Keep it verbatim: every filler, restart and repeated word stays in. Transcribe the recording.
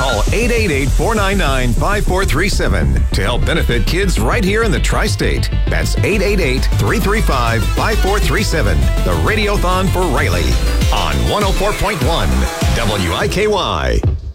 Call eight eight eight, four nine nine, five four three seven to help benefit kids right here in the Tri-State. That's eight eight eight, three three five, five four three seven. The Radiothon for Riley on one oh four point one W I K Y.